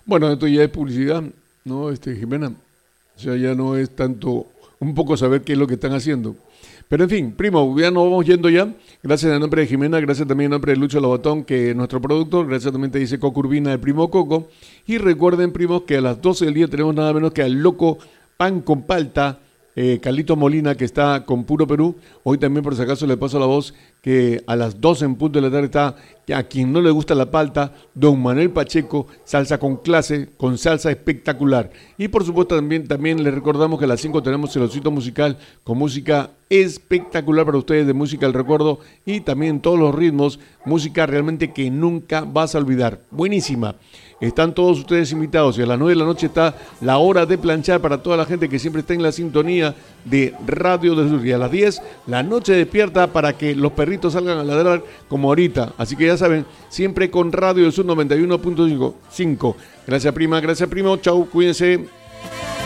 Bueno, esto ya es publicidad, ¿no, Jimena? O sea, ya no es tanto un poco saber qué es lo que están haciendo. Pero en fin, primo, ya nos vamos yendo ya. Gracias en nombre de Jimena, gracias también en nombre de Lucho Lobatón, que es nuestro productor. Gracias también te dice Coco Urbina, el primo Coco. Y recuerden, primos, que a las 12 del día tenemos nada menos que al loco Pan con Palta, Carlito Molina, que está con Puro Perú. Hoy también, por si acaso, le paso la voz que a las 12 en punto de la tarde está, a quien no le gusta la palta, Don Manuel Pacheco, salsa con clase, con salsa espectacular. Y por supuesto también les recordamos que a las 5 tenemos el osito musical con música espectacular para ustedes, de música del recuerdo y también todos los ritmos, música realmente que nunca vas a olvidar. Buenísima. Están todos ustedes invitados y a las 9 de la noche está la hora de planchar para toda la gente que siempre está en la sintonía de Radio del Sur. Y a las 10 la noche despierta para que los perritos salgan a ladrar como ahorita. Así que ya saben, siempre con Radio del Sur 91.5. Gracias prima, gracias primo, chau, cuídense.